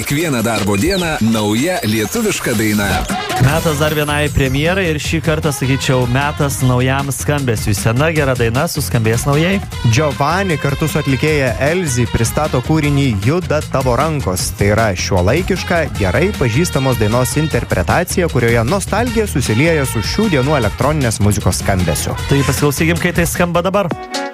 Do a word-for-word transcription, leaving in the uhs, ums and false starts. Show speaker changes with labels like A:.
A: Kiekvieną darbo dieną nauja lietuviška daina.
B: Metas dar vienai premjerai ir šį kartą, sakyčiau, metas naujam skambesiui. Sena gera daina suskambės naujai.
C: Giovanni kartu su atlikėja Elzi pristato kūrinį Juda tavo rankos. Tai yra šiuolaikiška, gerai pažįstamos dainos interpretacija, kurioje nostalgija susilieja su šių dienų elektroninės muzikos skambesiu.
B: Tai pasiklausykim, kai tai skamba dabar.